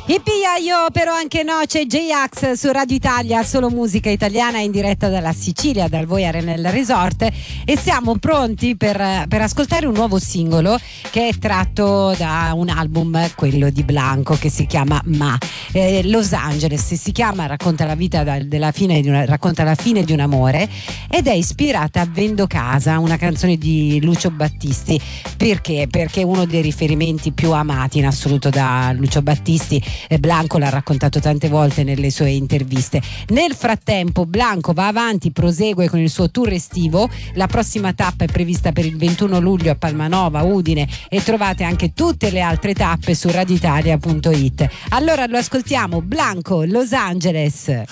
Io però anche no, c'è J-Ax su Radio Italia, solo musica italiana in diretta dalla Sicilia, dal Voi Arenella Resort, e siamo pronti per ascoltare un nuovo singolo che è tratto da un album, quello di Blanco, che si chiama Los Angeles, si chiama racconta la vita racconta la fine di un amore, ed è ispirata a Vendo Casa, una canzone di Lucio Battisti. Perché? Perché è uno dei riferimenti più amati in assoluto da Lucio Battisti. Blanco l'ha raccontato tante volte nelle sue interviste. Nel frattempo Blanco va avanti, prosegue con il suo tour estivo. La prossima tappa è prevista per il 21 luglio a Palmanova, Udine, e trovate anche tutte le altre tappe su radioitalia.it. Allora lo ascoltiamo, Blanco, Los Angeles.